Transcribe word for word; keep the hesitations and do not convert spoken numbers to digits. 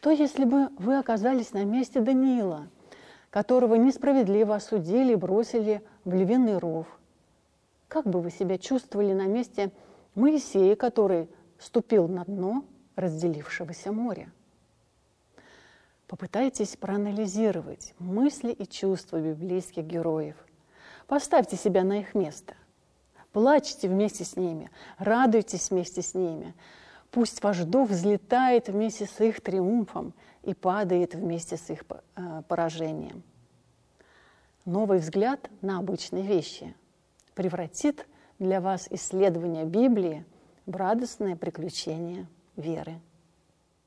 Что, если бы вы оказались на месте Даниила, которого несправедливо осудили и бросили в львиный ров? Как бы вы себя чувствовали на месте Моисея, который ступил на дно разделившегося моря? Попытайтесь проанализировать мысли и чувства библейских героев. Поставьте себя на их место. Плачьте вместе с ними, радуйтесь вместе с ними. Пусть ваш дух взлетает вместе с их триумфом и падает вместе с их поражением. Новый взгляд на обычные вещи превратит для вас исследование Библии в радостное приключение веры.